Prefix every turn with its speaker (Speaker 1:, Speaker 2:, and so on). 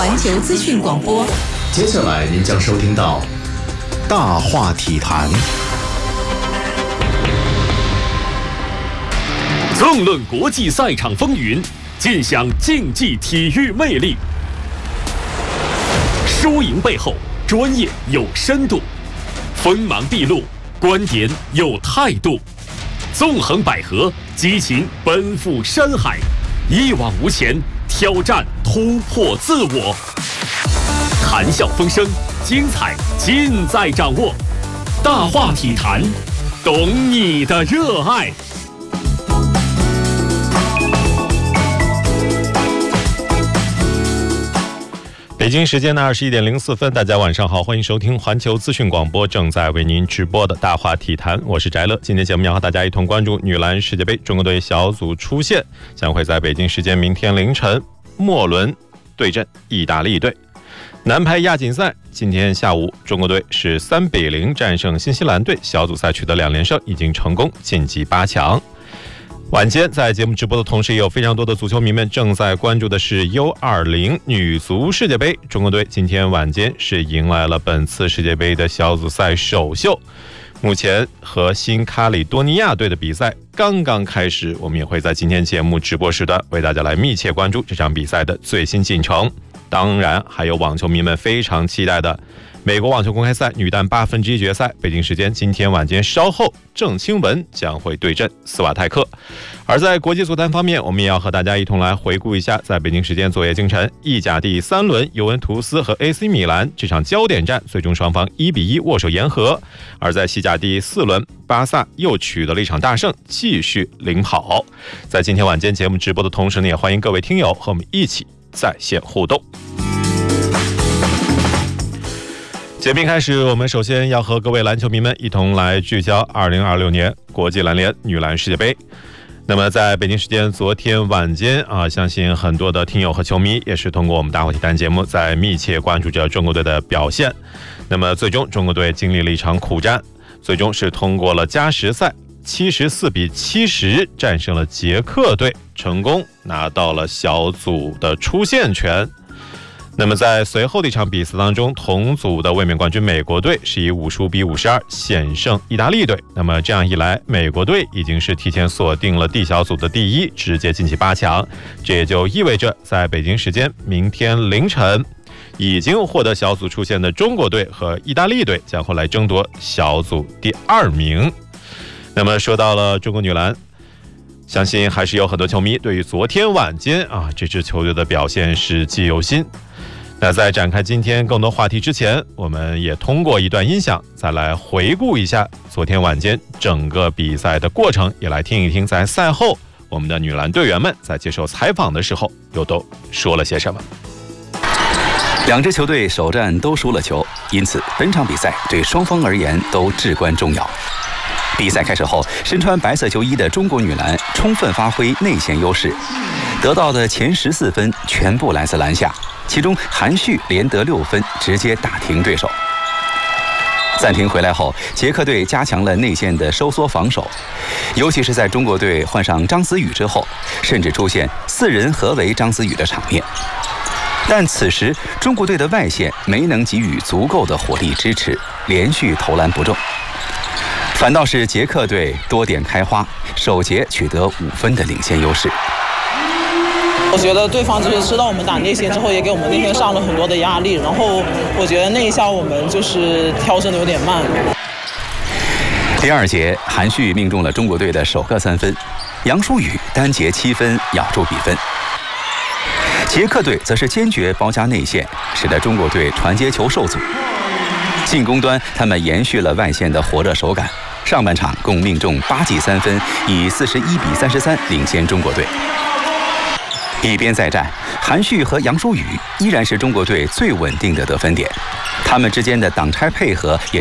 Speaker 1: 环球资讯广播。
Speaker 2: 接下来您将收听到大话体坛，
Speaker 3: 纵论国际赛场风云，尽享竞技体育魅力。输赢背后，专业有深度；锋芒毕露，观点有态度。纵横捭阖，激情奔赴山海，一往无前，挑战突破自我。谈笑风生，精彩尽在掌握。大话体坛，懂你的热爱。
Speaker 4: 北京时间的21点04分，大家晚上好，欢迎收听环球资讯广播正在为您直播的大话体坛，我是翟乐。今天节目要和大家一同关注女篮世界杯，中国队小组出线，将会在北京时间明天凌晨末轮对阵意大利队。男排亚锦赛今天下午，中国队是3-0战胜新西兰队，小组赛取得2连胜，已经成功晋级8强。晚间在节目直播的同时，也有非常多的足球迷们正在关注的是 U20 女足世界杯。中国队今天晚间是迎来了本次世界杯的小组赛首秀。目前和新喀里多尼亚队的比赛刚刚开始，我们也会在今天节目直播时段为大家来密切关注这场比赛的最新进程。当然还有网球迷们非常期待的美国网球公开赛女单1/8决赛，北京时间今天晚间稍后，郑钦文将会对阵斯瓦泰克。而在国际足坛方面，我们也要和大家一同来回顾一下，在北京时间昨夜今晨，意甲第3轮，尤文图斯和 AC 米兰这场焦点战，最终双方1-1握手言和。而在西甲第4轮，巴萨又取得了一场大胜，继续领跑。在今天晚间节目直播的同时呢，也欢迎各位听友和我们一起在线互动。节目开始，我们首先要和各位篮球迷们一同来聚焦2026年国际篮联女篮世界杯。那么在北京时间昨天晚间相信很多的听友和球迷也是通过我们大话体坛节目在密切关注着中国队的表现。那么最终中国队经历了一场苦战，最终是通过了加时赛74-70战胜了捷克队，成功拿到了小组的出线权。那么在随后的一场比赛当中，同组的卫冕冠军美国队是以50-52险胜意大利队。那么这样一来，美国队已经是提前锁定了 D 小组的第1，直接晋级8强。这也就意味着在北京时间明天凌晨，已经获得小组出线的中国队和意大利队将会来争夺小组第2名。那么说到了中国女篮，相信还是有很多球迷对于昨天晚间这支球队的表现是记忆犹新。那在展开今天更多话题之前，我们也通过一段音响再来回顾一下昨天晚间整个比赛的过程，也来听一听在赛后我们的女篮队员们在接受采访的时候又都说了些什么。
Speaker 5: 两支球队首战都输了球，因此本场比赛对双方而言都至关重要。比赛开始后，身穿白色球衣的中国女篮充分发挥内线优势，得到的前14分全部来自篮下，其中韩旭连得6分，直接打停对手。暂停回来后，捷克队加强了内线的收缩防守，尤其是在中国队换上张子宇之后，甚至出现4人合围张子宇的场面。但此时中国队的外线没能给予足够的火力支持，连续投篮不中。反倒是捷克队多点开花，首节取得5分的领先优势。
Speaker 6: 我觉得对方就是知道我们打内线之后，也给我们内线上了很多的压力，然后我觉得那一下我们就是调整的有点慢。
Speaker 5: 第2节，韩旭命中了中国队的首个3分，杨舒雨单节7分咬住比分。捷克队则是坚决包夹内线，使得中国队传接球受阻。进攻端，他们延续了外线的火热手感，上半场共命中8记3分，以41-33领先中国队。一边再战，韩旭和杨舒雨依然是中国队最稳定的得分点，他们之间的挡拆配合也